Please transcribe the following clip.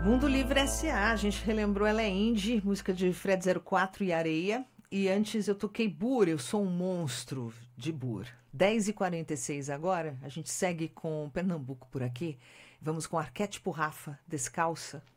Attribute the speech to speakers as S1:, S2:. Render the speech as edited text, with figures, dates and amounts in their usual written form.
S1: Mundo Livre S.A., a gente relembrou Ela é Indie, música de Fred 04 e Areia. E antes eu toquei Bur, Eu Sou um Monstro, de Bur. 10h46 agora, a gente segue com Pernambuco por aqui. Vamos com Arquétipo Rafa, Descalça.